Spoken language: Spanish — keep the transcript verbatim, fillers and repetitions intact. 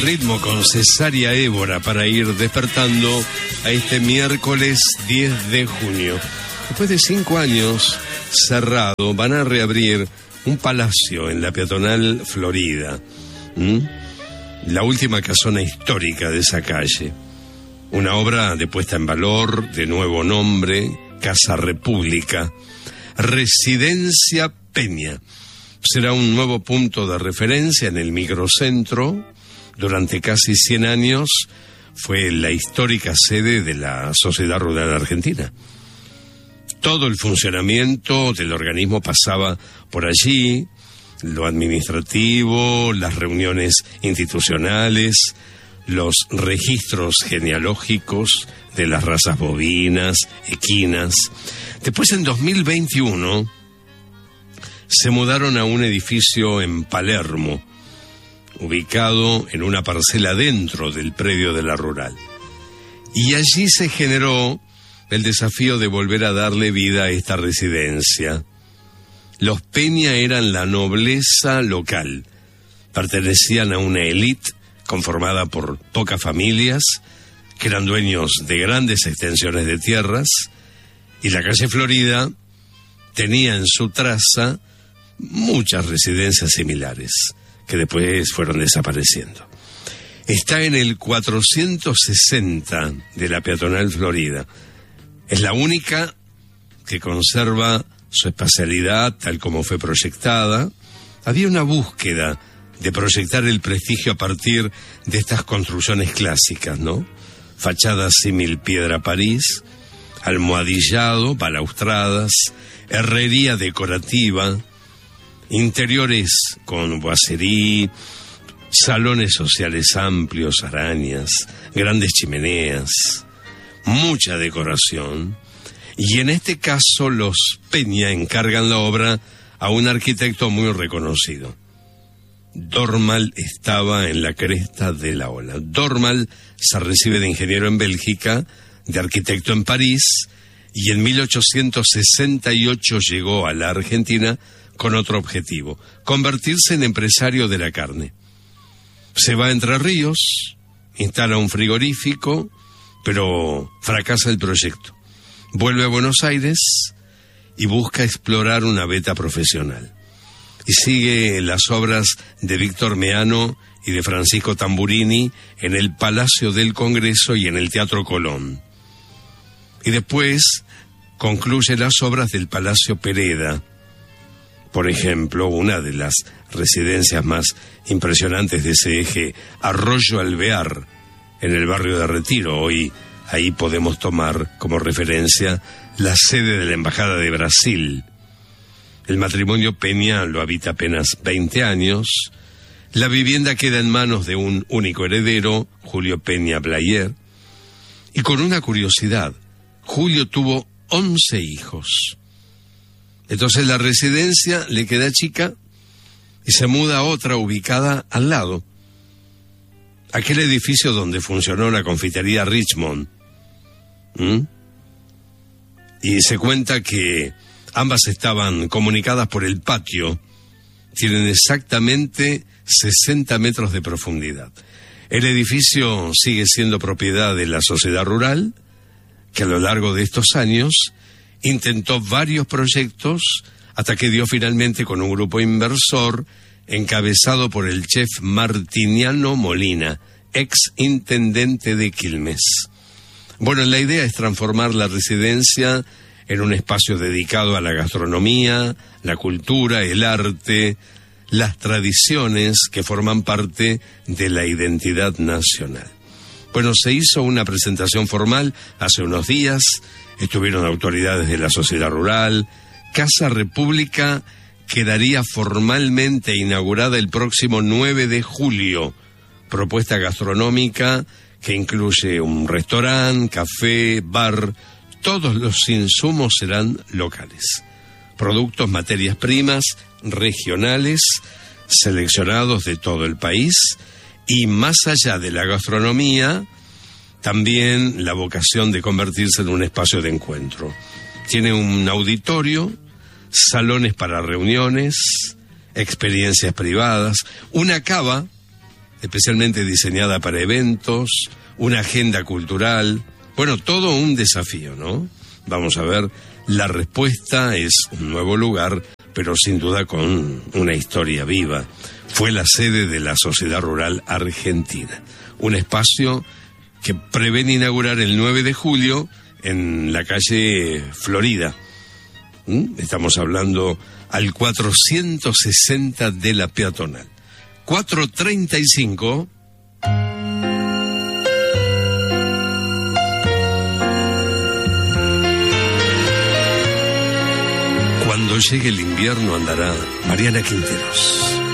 ritmo con Cesárea Évora para ir despertando a este miércoles diez de junio. Después de cinco años cerrado, van a reabrir un palacio en la peatonal Florida. ¿Mm? La última casona histórica de esa calle. Una obra de puesta en valor, de nuevo nombre, Casa República. Residencia Peña. Será un nuevo punto de referencia en el microcentro. Durante casi cien años fue la histórica sede de la Sociedad Rural Argentina. Todo el funcionamiento del organismo pasaba por allí, lo administrativo, las reuniones institucionales, los registros genealógicos de las razas bovinas, equinas. Después, en dos mil veintiuno, se mudaron a un edificio en Palermo, ubicado en una parcela dentro del predio de la rural. Y allí se generó el desafío de volver a darle vida a esta residencia. Los Peña eran la nobleza local. Pertenecían a una élite conformada por pocas familias, que eran dueños de grandes extensiones de tierras, y la calle Florida tenía en su traza muchas residencias similares, que después fueron desapareciendo. Está en el cuatrocientos sesenta de la peatonal Florida. Es la única que conserva su espacialidad tal como fue proyectada. Había una búsqueda de proyectar el prestigio a partir de estas construcciones clásicas, ¿no? Fachadas símil piedra París, almohadillado, balaustradas, herrería decorativa, interiores con boiserie, salones sociales amplios, arañas, grandes chimeneas, mucha decoración. Y en este caso los Peña encargan la obra a un arquitecto muy reconocido. Dormal estaba en la cresta de la ola. Dormal se recibe de ingeniero en Bélgica, de arquitecto en París, y en mil ochocientos sesenta y ocho llegó a la Argentina con otro objetivo: convertirse en empresario de la carne. Se va a Entre Ríos, instala un frigorífico, pero fracasa el proyecto. Vuelve a Buenos Aires y busca explorar una beta profesional. Y sigue las obras de Víctor Meano y de Francisco Tamburini en el Palacio del Congreso y en el Teatro Colón. Y después concluye las obras del Palacio Pereda. Por ejemplo, una de las residencias más impresionantes de ese eje, Arroyo Alvear, en el barrio de Retiro. Hoy ahí podemos tomar como referencia la sede de la Embajada de Brasil. El matrimonio Peña lo habita apenas veinte años. La vivienda queda en manos de un único heredero, Julio Peña Blayer. Y con una curiosidad, Julio tuvo once hijos. Entonces la residencia le queda chica y se muda a otra ubicada al lado. Aquel edificio donde funcionó la confitería Richmond. ¿Mm? Y se cuenta que ambas estaban comunicadas por el patio. Tienen exactamente sesenta metros de profundidad. El edificio sigue siendo propiedad de la sociedad rural, que a lo largo de estos años intentó varios proyectos hasta que dio finalmente con un grupo inversor encabezado por el chef Martiniano Molina, ex intendente de Quilmes. Bueno, la idea es transformar la residencia en un espacio dedicado a la gastronomía, la cultura, el arte, las tradiciones que forman parte de la identidad nacional. Bueno, se hizo una presentación formal hace unos días, estuvieron autoridades de la sociedad rural. Casa República quedaría formalmente inaugurada el próximo nueve de julio. Propuesta gastronómica que incluye un restaurante, café, bar. Todos los insumos serán locales. Productos, materias primas, regionales, seleccionados de todo el país. Y más allá de la gastronomía, también la vocación de convertirse en un espacio de encuentro. Tiene un auditorio, salones para reuniones, experiencias privadas, una cava especialmente diseñada para eventos, una agenda cultural, bueno, todo un desafío, ¿no? Vamos a ver, la respuesta es un nuevo lugar, pero sin duda con una historia viva. Fue la sede de la Sociedad Rural Argentina, un espacio que prevén inaugurar el nueve de julio en la calle Florida. ¿Mm? Estamos hablando al cuatrocientos sesenta de la peatonal. cuatrocientos treinta y cinco. Cuando llegue el invierno andará Mariana Quinteros.